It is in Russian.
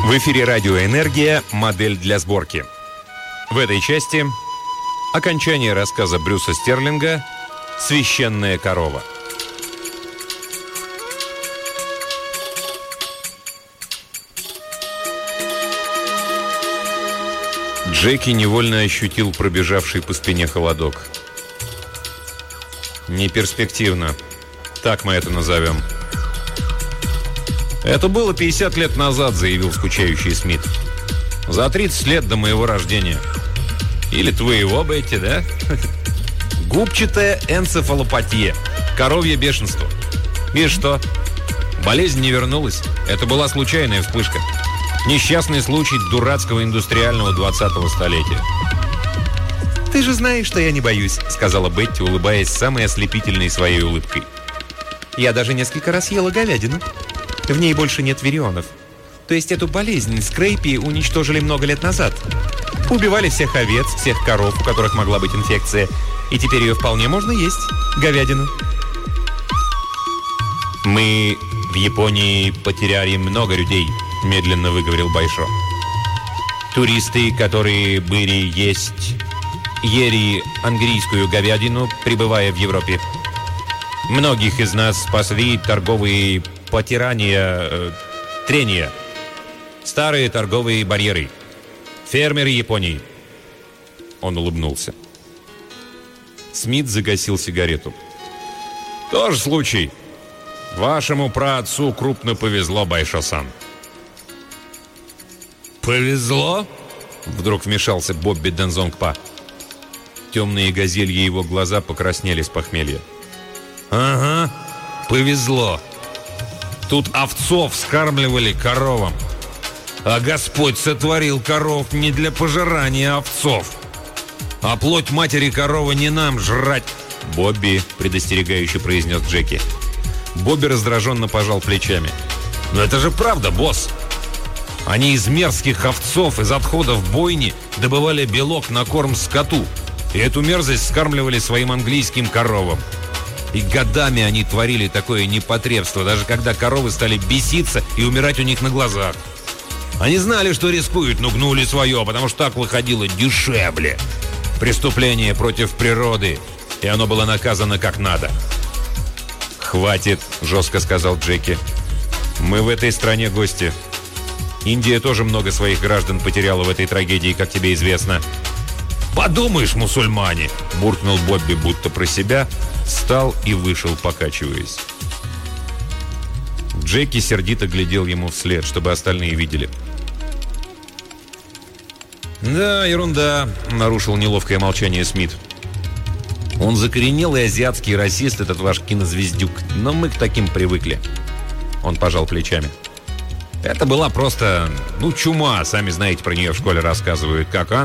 В эфире «Радиоэнергия. Модель для сборки». В этой части окончание рассказа Брюса Стерлинга «Священная корова». Джеки невольно ощутил пробежавший по спине холодок. «Неперспективно. Так мы это назовем». «Это было 50 лет назад», — заявил скучающий Смит. «За 30 лет до моего рождения. Или твоего, Бетти, да? Губчатая энцефалопатия. Коровье бешенство. И что? Болезнь не вернулась. Это была случайная вспышка. Несчастный случай дурацкого индустриального 20-го столетия». «Ты же знаешь, что я не боюсь», — сказала Бетти, улыбаясь самой ослепительной своей улыбкой. «Я даже несколько раз ела говядину. В ней больше нет вирионов. То есть эту болезнь Скрейпи уничтожили много лет назад. Убивали всех овец, всех коров, у которых могла быть инфекция. И теперь ее вполне можно есть. Говядину». «Мы в Японии потеряли много людей», — медленно выговорил Байшо. «Туристы, которые были ели английскую говядину, пребывая в Европе. Многих из нас спасли торговые трения, старые торговые барьеры. Фермеры Японии». Он улыбнулся. Смит загасил сигарету. «Тот же случай. Вашему праотцу крупно повезло, Байшо-сан». «Повезло?» — вдруг вмешался Бобби Дензонгпа. Темные газельи его глаза покраснели с похмелья. «Ага, повезло. Тут овцов скармливали коровам. А Господь сотворил коров не для пожирания овцов. А плоть матери коровы не нам жрать». «Бобби», — предостерегающе произнес Джеки. Бобби раздраженно пожал плечами. «Но это же правда, босс. Они из мерзких овцов, из отходов бойни добывали белок на корм скоту. И эту мерзость скармливали своим английским коровам. И годами они творили такое непотребство, даже когда коровы стали беситься и умирать у них на глазах. Они знали, что рискуют, но гнули свое, потому что так выходило дешевле. Преступление против природы, и оно было наказано как надо». «Хватит», — жестко сказал Джеки. «Мы в этой стране гости. Индия тоже много своих граждан потеряла в этой трагедии, как тебе известно». «Подумаешь, мусульмане!» — буркнул Бобби будто про себя, встал и вышел, покачиваясь. Джеки сердито глядел ему вслед, чтобы остальные видели. «Да, ерунда», — нарушил неловкое молчание Смит. «Он закоренелый азиатский расист, этот ваш кинозвездюк, но мы к таким привыкли». Он пожал плечами. «Это была просто, чума, сами знаете, про нее в школе рассказывают, как